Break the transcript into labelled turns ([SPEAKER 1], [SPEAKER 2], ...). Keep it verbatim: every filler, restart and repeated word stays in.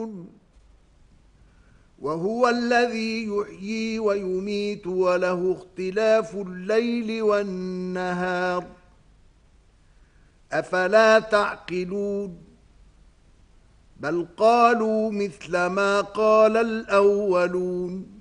[SPEAKER 1] يعلمون وهو الذي يحيي ويميت وله اختلاف الليل والنهار أفلا تعقلون بل قالوا مثل ما قال الأولون